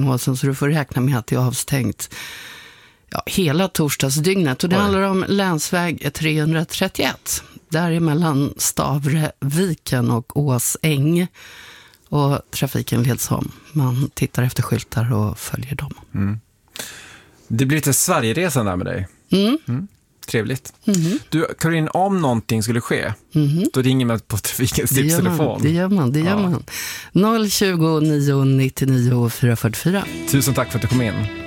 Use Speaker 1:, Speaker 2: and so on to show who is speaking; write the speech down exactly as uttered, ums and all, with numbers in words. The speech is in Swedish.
Speaker 1: prognosen, så du får räkna med att det är avstängt ja, hela torsdagsdygnet. Och det Oj. handlar om länsväg trehundratrettioett. Där är mellan Stavreviken och Åsäng. Och trafiken leds om. Man tittar efter skyltar och följer dem.
Speaker 2: Mm. Det blir lite Sverigeresan där med dig.
Speaker 1: Mm.
Speaker 2: Mm. Trevligt.
Speaker 1: Mm.
Speaker 2: Du, Caroline, om någonting skulle ske, mm. då ringer man på trafikens tipstelefon.
Speaker 1: Det gör man, det gör ja. man. noll tjugo, nio nittionio, fyra fyrtiofyra.
Speaker 2: Tusen tack för att du kom in.